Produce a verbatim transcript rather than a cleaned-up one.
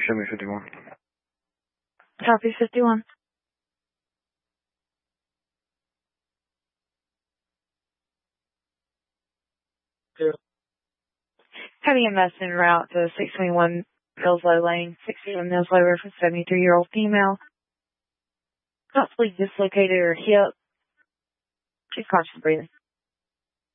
show me fifty-one. Copy fifty-one. Yeah. Heavy E M S en route to six twenty-one Millslow Lane, sixty-one Millslow Road for seventy-three-year-old female. Possibly dislocated her hip. She's conscious breathing.